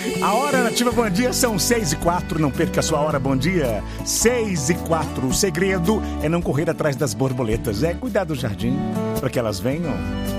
A hora nativa, bom dia, são 6h04, não perca a sua hora, bom dia. 6h04, o segredo é não correr atrás das borboletas, cuidar do jardim, para que elas venham